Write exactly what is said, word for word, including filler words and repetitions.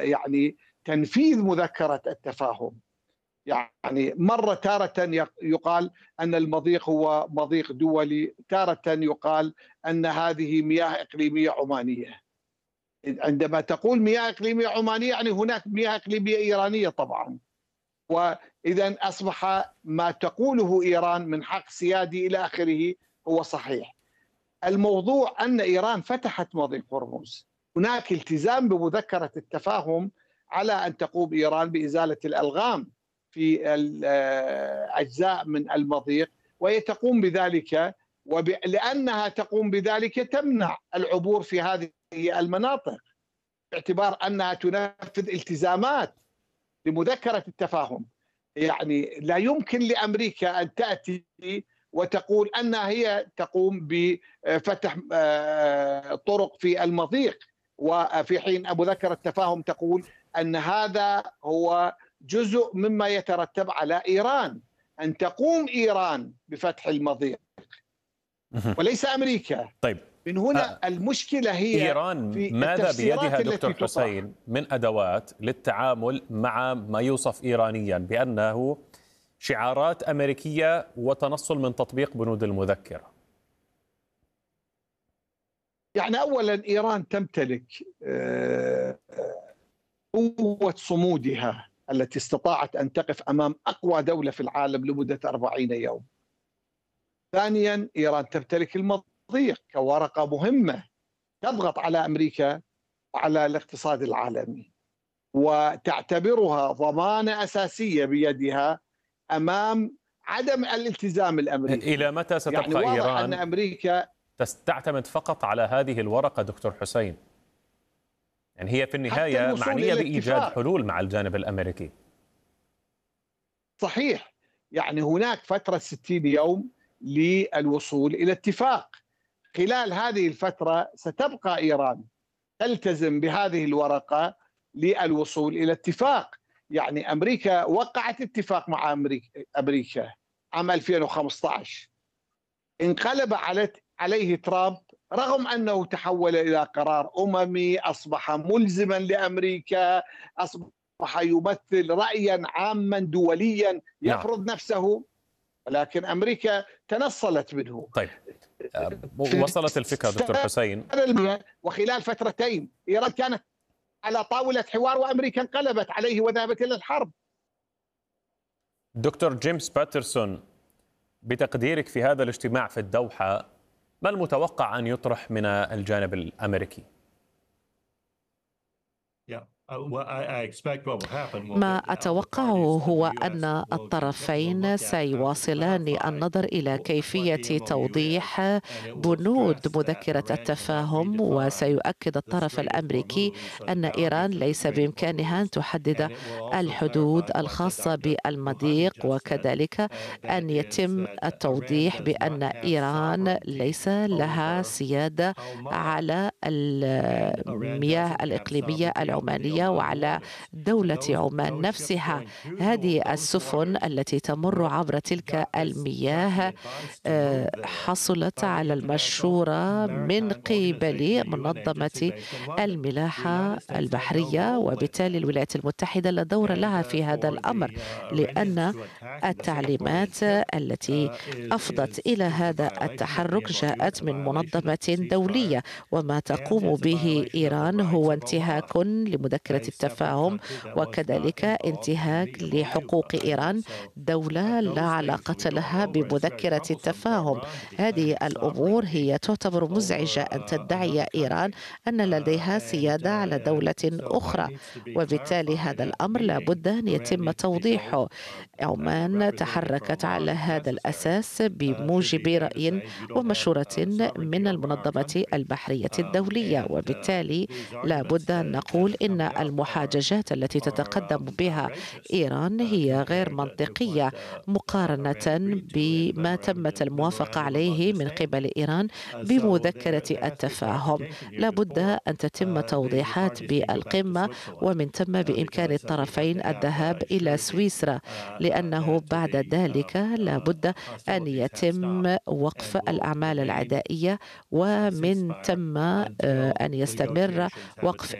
يعني تنفيذ مذكرة التفاهم. يعني مرة تارة يقال أن المضيق هو مضيق دولي، تارة يقال أن هذه مياه إقليمية عمانية. عندما تقول مياه إقليمية عمانية يعني هناك مياه إقليمية إيرانية طبعا، وإذا أصبح ما تقوله إيران من حق سيادي إلى آخره هو صحيح. الموضوع أن إيران فتحت مضيق هرمز، هناك التزام بمذكرة التفاهم على أن تقوم إيران بإزالة الألغام في أجزاء من المضيق، وهي تقوم بذلك، ولأنها تقوم بذلك تمنع العبور في هذه المناطق باعتبار أنها تنفذ التزامات لمذكرة التفاهم. يعني لا يمكن لأمريكا أن تأتي وتقول أنها هي تقوم بفتح طرق في المضيق، وفي حين مذكرة التفاهم تقول أن هذا هو جزء مما يترتب على إيران، أن تقوم إيران بفتح المضيق وليس أمريكا. طيب، من هنا أه المشكلة هي إيران في ماذا بيدها دكتور التي حسين من أدوات للتعامل مع ما يوصف إيرانيا بأنه شعارات أمريكية وتنصل من تطبيق بنود المذكرة؟ يعني أولا إيران تمتلك قوة صمودها التي استطاعت أن تقف أمام أقوى دولة في العالم لمدة أربعين يوم. ثانيا إيران تمتلك المضيق كورقة مهمة تضغط على أمريكا وعلى الاقتصاد العالمي، وتعتبرها ضمانة أساسية بيدها أمام عدم الالتزام الأمريكي. إلى متى ستبقى يعني إيران أن أمريكا تعتمد فقط على هذه الورقة دكتور حسين؟ يعني هي في النهاية معنية بإيجاد حلول مع الجانب الأمريكي. صحيح، يعني هناك فترة ستين يوم للوصول إلى اتفاق. خلال هذه الفترة ستبقى إيران تلتزم بهذه الورقة للوصول إلى اتفاق. يعني أمريكا وقعت اتفاق مع أمريكا عام ألفين وخمسة عشر، انقلب عليه ترامب رغم أنه تحول إلى قرار أممي، أصبح ملزما لأمريكا، أصبح يمثل رأيا عاما دوليا يفرض نفسه، ولكن أمريكا تنصلت منه. طيب، وصلت الفكرة دكتور حسين. وخلال فترتين إيران كانت على طاولة حوار وأمريكا انقلبت عليه وذهبت إلى الحرب. دكتور جيمس باترسون، بتقديرك في هذا الاجتماع في الدوحة ما المتوقع أن يطرح من الجانب الأمريكي؟ ما أتوقعه هو أن الطرفين سيواصلان النظر إلى كيفية توضيح بنود مذكرة التفاهم، وسيؤكد الطرف الأمريكي أن إيران ليس بإمكانها أن تحدد الحدود الخاصة بالمضيق، وكذلك أن يتم التوضيح بأن إيران ليس لها سيادة على المياه الإقليمية العمانية وعلى دولة عمان نفسها. هذه السفن التي تمر عبر تلك المياه حصلت على المشورة من قبل منظمة الملاحة البحرية، وبالتالي الولايات المتحدة لا دور لها في هذا الأمر، لأن التعليمات التي أفضت إلى هذا التحرك جاءت من منظمة دولية، وما تقوم به إيران هو انتهاك لمذكرة التفاهم وكذلك انتهاك لحقوق إيران، دولة لا علاقة لها بمذكرة التفاهم. هذه الأمور هي تعتبر مزعجة، أن تدعي إيران أن لديها سيادة على دولة أخرى، وبالتالي هذا الأمر لابد أن يتم توضيحه. عمان تحركت على هذا الأساس بموجب رأي ومشورة من المنظمة البحرية الدولية، وبالتالي لابد أن نقول إن المحاججات التي تتقدم بها إيران هي غير منطقية مقارنة بما تمت الموافقة عليه من قبل إيران بمذكرة التفاهم. لابد أن تتم توضيحات بالقمة، ومن ثم بإمكان الطرفين الذهاب إلى سويسرا، لأنه بعد ذلك لابد أن يتم وقف الأعمال العدائية، ومن ثم أن يستمر وقف